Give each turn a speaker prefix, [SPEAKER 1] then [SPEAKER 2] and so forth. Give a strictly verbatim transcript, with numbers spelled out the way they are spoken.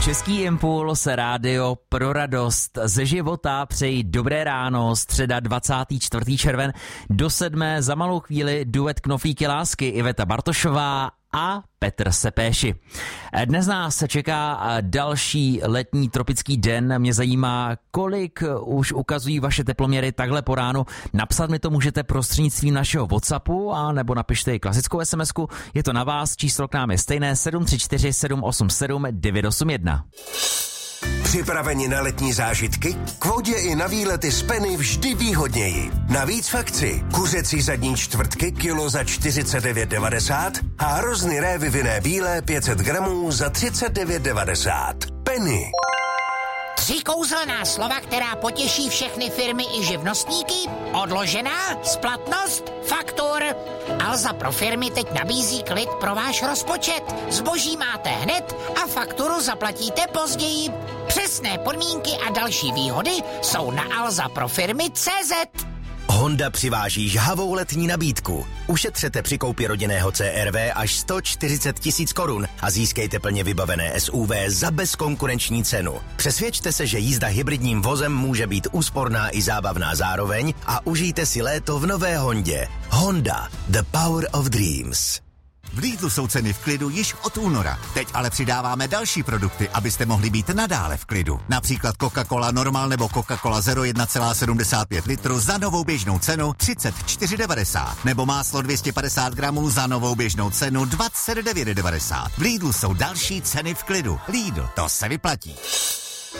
[SPEAKER 1] Český impuls, rádio pro radost ze života. Přeji dobré ráno, středa dvacátého čtvrtého červen do sedmé. Za malou chvíli duet Knoflíky lásky, Iveta Bartošová a Petr Sepéši. Dnes nás čeká další letní tropický den. Mě zajímá, kolik už ukazují vaše teploměry takhle po ránu. Napsat mi to můžete prostřednictvím našeho WhatsAppu a nebo napište i klasickou SMSku. Je to na vás, číslo k nám je stejné sedm tři čtyři sedm osm sedm devět osm jedna.
[SPEAKER 2] Připraveni na letní zážitky? K vodě i na výlety z Penny vždy výhodněji. Navíc v akci kuřecí zadní čtvrtky kilo za čtyřicet devět devadesát a hrozny révy vinné bílé pět set gramů za třicet devět devadesát. Penny.
[SPEAKER 3] Tři kouzelná slova, která potěší všechny firmy i živnostníky. Odložená, splatnost, faktur. Alza pro firmy teď nabízí klid pro váš rozpočet. Zboží máte hned a fakturu zaplatíte později. Přesné podmínky a další výhody jsou na alza pro firmy tečka cé zet.
[SPEAKER 4] Honda přiváží žhavou letní nabídku. Ušetřete při koupi rodinného C R V až sto čtyřicet tisíc korun a získejte plně vybavené S U V za bezkonkurenční cenu. Přesvědčte se, že jízda hybridním vozem může být úsporná i zábavná zároveň a užijte si léto v nové Hondě. Honda, the power of dreams.
[SPEAKER 5] V Lidlu jsou ceny v klidu již od února. Teď ale přidáváme další produkty, abyste mohli být nadále v klidu. Například Coca-Cola Normal nebo Coca-Cola Zero jedna celá sedmdesát pět litru za novou běžnou cenu třicet čtyři devadesát. Nebo máslo dvě stě padesát gramů za novou běžnou cenu dvacet devět devadesát. V Lidlu jsou další ceny v klidu. Lidl, to se vyplatí.